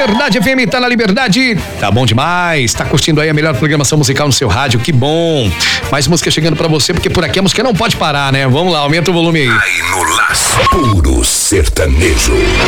Liberdade FM, tá na Liberdade. Tá bom demais. Tá curtindo aí a melhor programação musical no seu rádio. Que bom. Mais música chegando pra você, porque por aqui a música não pode parar, né? Vamos lá, aumenta o volume aí. Aí no Laço. Puro sertanejo.